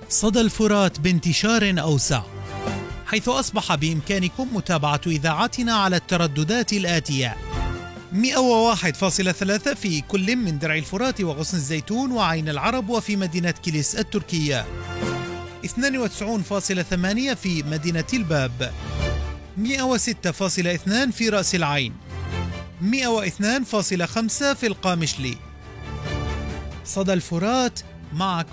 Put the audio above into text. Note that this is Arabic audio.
صدى الفرات بانتشار أوسع، حيث أصبح بإمكانكم متابعة إذاعتنا على الترددات الآتية: 101.3 في كل من درع الفرات وغصن الزيتون وعين العرب وفي مدينة كيليس التركية، 92.8 في مدينة الباب، 106.2 في رأس العين، 102.5 في القامشلي. صدى الفرات معكم